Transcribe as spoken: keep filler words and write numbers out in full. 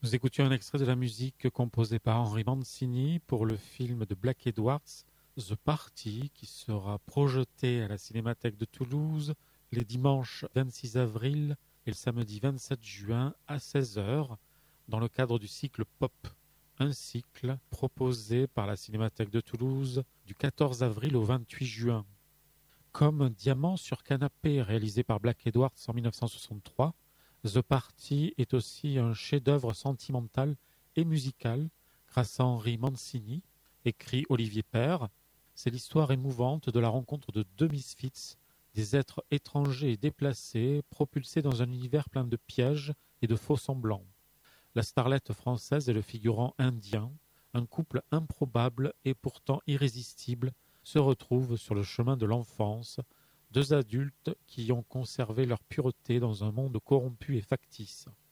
Nous écoutions un extrait de la musique composée par Henry Mancini pour le film de Black Edwards, The Party, qui sera projeté à la Cinémathèque de Toulouse les dimanches vingt-six avril et le samedi vingt-sept juin à seize heures, dans le cadre du cycle Pop. Un cycle proposé par la Cinémathèque de Toulouse du quatorze avril au vingt-huit juin. Comme Diamant sur canapé réalisé par Black Edwards en mille neuf cent soixante-trois, The Party est aussi un chef-d'œuvre sentimental et musical grâce à Henry Mancini, écrit Olivier Père. C'est l'histoire émouvante de la rencontre de deux misfits, des êtres étrangers et déplacés, propulsés dans un univers plein de pièges et de faux semblants. La starlette française et le figurant indien, un couple improbable et pourtant irrésistible, se retrouvent sur le chemin de l'enfance, deux adultes qui ont conservé leur pureté dans un monde corrompu et factice.